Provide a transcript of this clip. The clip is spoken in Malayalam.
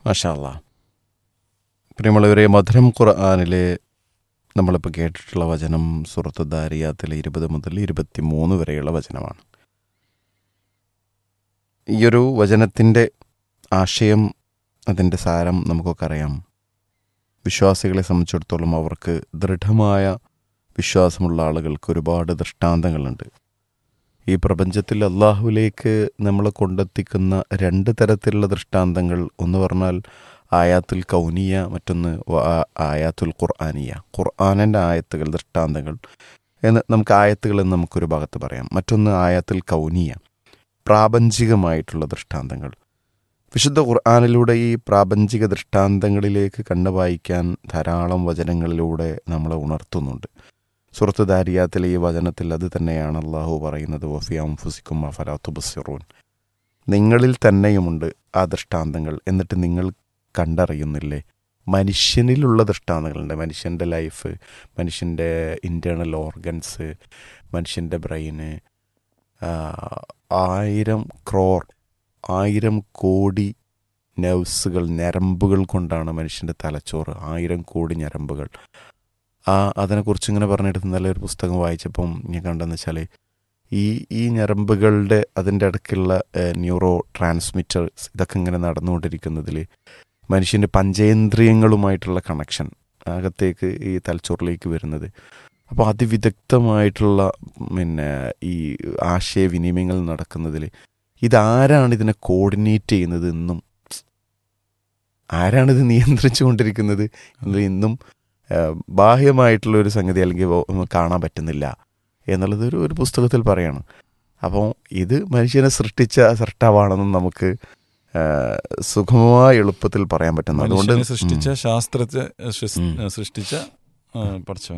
മാഷാ അല്ലാ. പ്രിയമുള്ളവരെ, മധുരം ഖുർആനിലെ നമ്മളിപ്പോൾ കേട്ടിട്ടുള്ള വചനം സൂറത്ത് ദാരിയാത്തിലെ 20 മുതൽ 23 വരെയുള്ള വചനമാണ്. ഈയൊരു വചനത്തിൻ്റെ ആശയം, അതിൻ്റെ സാരം നമുക്കൊക്കെ അറിയാം. വിശ്വാസികളെ സംബന്ധിച്ചിടത്തോളം അവർക്ക് ദൃഢമായ വിശ്വാസമുള്ള ആളുകൾക്ക് ഒരുപാട് ദൃഷ്ടാന്തങ്ങളുണ്ട്. ഈ പ്രപഞ്ചത്തിൽ അള്ളാഹുവിലേക്ക് നമ്മളെ കൊണ്ടെത്തിക്കുന്ന രണ്ട് തരത്തിലുള്ള ദൃഷ്ടാന്തങ്ങൾ. ഒന്ന് പറഞ്ഞാൽ ആയാത്തുൽ കൗനിയ, മറ്റൊന്ന് ആയാത്തുൽ ഖുർആനിയ. ഖുർആനിൻ്റെ ആയത്തുകൾ, ദൃഷ്ടാന്തങ്ങൾ എന്ന് നമുക്ക് ആയത്തുകൾ എന്ന് നമുക്കൊരു ഭാഗത്ത് പറയാം. മറ്റൊന്ന് ആയാത്തുൽ കൗനിയ, പ്രാപഞ്ചികമായിട്ടുള്ള ദൃഷ്ടാന്തങ്ങൾ. വിശുദ്ധ ഖുർആനിലൂടെ ഈ പ്രാപഞ്ചിക ദൃഷ്ടാന്തങ്ങളിലേക്ക് കണ്ണു വായിക്കാൻ ധാരാളം വചനങ്ങളിലൂടെ നമ്മളെ ഉണർത്തുന്നുണ്ട്. സൂറത്ത് ദാരിയാത്തിലെ ഈ വചനത്തിൽ അത് തന്നെയാണ് അള്ളാഹു പറയുന്നത്. വഫി അൻഫുസിക്കും അഫലാ തുബ്സിറൂൻ, നിങ്ങളിൽ തന്നെയുമുണ്ട് ആ ദൃഷ്ടാന്തങ്ങൾ, എന്നിട്ട് നിങ്ങൾ കണ്ടറിയുന്നില്ലേ? മനുഷ്യനിലുള്ള ദൃഷ്ടാന്തങ്ങളുണ്ട്. മനുഷ്യൻ്റെ ലൈഫ്, മനുഷ്യൻ്റെ ഇൻറ്റേർണൽ ഓർഗൻസ്, മനുഷ്യൻ്റെ ബ്രെയിന്, 1000 കോടി നെർവ്സുകൾ, ഞരമ്പുകൾ കൊണ്ടാണ് മനുഷ്യൻ്റെ തലച്ചോറ്. 1000 കോടി ഞരമ്പുകൾ. അതിനെക്കുറിച്ച് ഇങ്ങനെ പറഞ്ഞിട്ട് നല്ലൊരു പുസ്തകം വായിച്ചപ്പം ഞാൻ കണ്ടെന്ന് വെച്ചാൽ ഈ ഞരമ്പുകളുടെ അതിൻ്റെ ഇടയ്ക്കുള്ള ന്യൂറോ ട്രാൻസ്മിറ്റേഴ്സ് ഇതൊക്കെ ഇങ്ങനെ നടന്നുകൊണ്ടിരിക്കുന്നതിൽ മനുഷ്യൻ്റെ പഞ്ചേന്ദ്രിയങ്ങളുമായിട്ടുള്ള കണക്ഷൻ അകത്തേക്ക് ഈ തലച്ചോറിലേക്ക് വരുന്നത്. അപ്പോൾ അതിവിദഗ്ധമായിട്ടുള്ള ഈ ആശയവിനിമയങ്ങൾ നടക്കുന്നതിൽ ഇതാരാണ് ഇതിനെ കോർഡിനേറ്റ് ചെയ്യുന്നത് എന്നും ആരാണിത് നിയന്ത്രിച്ചു കൊണ്ടിരിക്കുന്നത് എന്നത് ഇന്നും ബാഹ്യമായിട്ടുള്ള ഒരു സംഗതി അല്ലെങ്കിൽ കാണാൻ പറ്റുന്നില്ല എന്നുള്ളത് ഒരു പുസ്തകത്തിൽ പറയാണ്. അപ്പോൾ ഇത് മനുഷ്യനെ സൃഷ്ടിച്ച സൃഷ്ടാവാണെന്നും നമുക്ക് സുഗമമായ എളുപ്പത്തിൽ പറയാൻ പറ്റുന്നു. അതുകൊണ്ട് സൃഷ്ടിച്ച ശാസ്ത്രത്തെ സൃഷ്ടിച്ച പഠിച്ചവൻ